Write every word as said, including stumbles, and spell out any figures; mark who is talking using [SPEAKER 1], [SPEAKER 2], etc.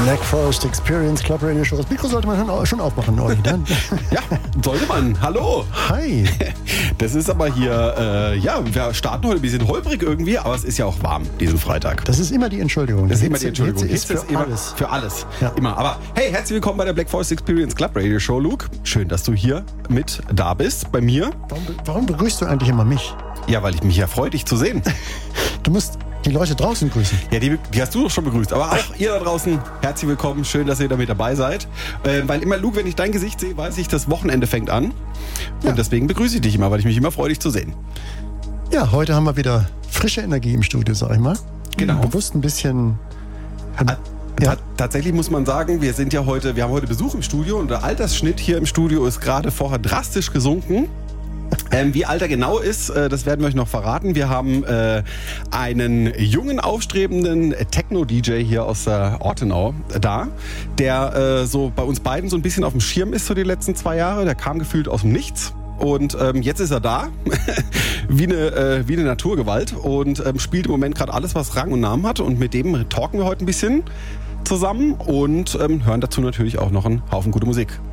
[SPEAKER 1] Black Forest Experience Club Radio Show. Das Mikro sollte man schon aufmachen, Olli, dann.
[SPEAKER 2] Ja, sollte man. Hallo.
[SPEAKER 1] Hi.
[SPEAKER 2] Das ist aber hier, äh, ja, wir starten heute ein bisschen holprig irgendwie, aber es ist ja auch warm diesen Freitag.
[SPEAKER 1] Das ist immer die Entschuldigung.
[SPEAKER 2] Das ist
[SPEAKER 1] Hitze,
[SPEAKER 2] immer die Entschuldigung.
[SPEAKER 1] Hitze ist
[SPEAKER 2] Hitze
[SPEAKER 1] für
[SPEAKER 2] immer
[SPEAKER 1] alles.
[SPEAKER 2] Für alles.
[SPEAKER 1] Ja.
[SPEAKER 2] Immer. Aber hey, herzlich willkommen bei der Black Forest Experience Club Radio Show, Luke. Schön, dass du hier mit da bist, bei mir.
[SPEAKER 1] Warum, warum begrüßt du eigentlich immer mich?
[SPEAKER 2] Ja, weil ich mich ja freue, dich zu sehen.
[SPEAKER 1] Du musst die Leute draußen grüßen.
[SPEAKER 2] Ja, die, die hast du doch schon begrüßt. Aber auch ihr da draußen, herzlich willkommen. Schön, dass ihr da mit dabei seid. Äh, weil immer, Luke, wenn ich dein Gesicht sehe, weiß ich, das Wochenende fängt an.
[SPEAKER 1] Ja.
[SPEAKER 2] Und deswegen begrüße ich dich immer, weil ich mich immer freue, dich zu sehen.
[SPEAKER 1] Ja, heute haben wir wieder frische Energie im Studio, sag ich mal.
[SPEAKER 2] Genau.
[SPEAKER 1] Bewusst ein bisschen...
[SPEAKER 2] Ah,
[SPEAKER 1] Ja.
[SPEAKER 2] Ta- tatsächlich muss man sagen, wir sind ja heute, wir haben heute Besuch im Studio und der Altersschnitt hier im Studio ist gerade vorher drastisch gesunken. Ähm, wie alt er genau ist, äh, das werden wir euch noch verraten. Wir haben äh, einen jungen, aufstrebenden Techno-D J hier aus der Ortenau da, der äh, so bei uns beiden so ein bisschen auf dem Schirm ist so die letzten zwei Jahre. Der kam gefühlt aus dem Nichts. Und ähm, jetzt ist er da, wie, eine, äh, wie eine Naturgewalt und ähm, spielt im Moment gerade alles, was Rang und Namen hat. Und mit dem talken wir heute ein bisschen zusammen und ähm, hören dazu natürlich auch noch einen Haufen gute Musik.